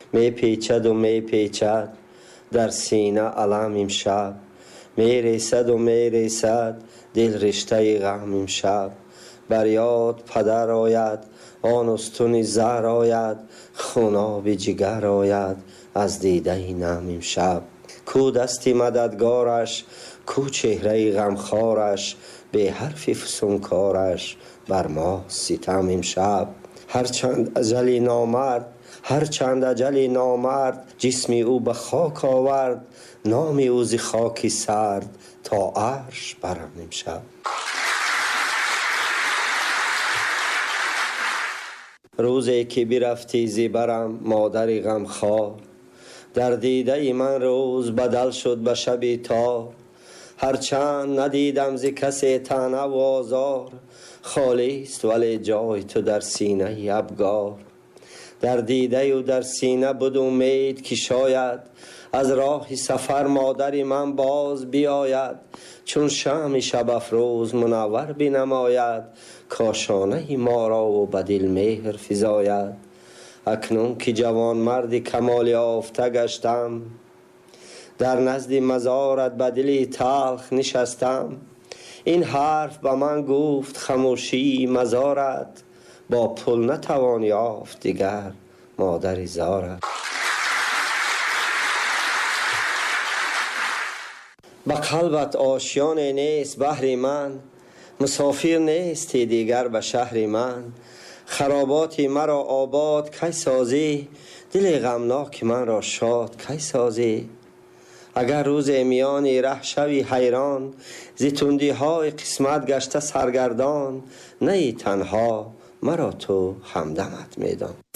می پیچد و می پیچد در سینه علم امشب، می ریسد و می ریسد دل رشته غم امشب. بر یاد پدر آید آن استون زهر آید، خوناب جگر آید از دیده نم امشب. کو دستی مددگارش کو چهره غمخوارش، به حرف فسونکارش بر ما ستم امشب. هرچند اجلی نامرد جسمی او به خاک آورد، نامی او ز خاکی سرد تا عرش برم امشب. روزی که برفتی ز برم مادر غمخوار، در دیده من روز بدل شد به شب تار. هرچند ندیدم ز کسی طعنه و آزار، خالی است ولی جای تو در سینه ابگار. در دیده و در سینه بود امید که شاید از راه سفر مادر من باز بیاید. چون شمع شب افروز منور بنماید، کاشانه ما را و به دل مهر فزاید. اکنون که جوان مرد کمال یافته گشتم، در نزد مزارت به دل تلخ نشستم. این حرف به من گفت خموشی مزارت، با پل نتوان یافت دیگر مادر زارت. به قلبت آشیان نیست بهر من، مسافر نیستی دیگر به شهر من. خرابات مرا آباد کی سازی، دل غمناک من را شاد کی سازی. اگر روز میان ره شوی حیران، ز تندی های قسمت گشته سرگردان. نه تنها مرا تو همدمت میدان.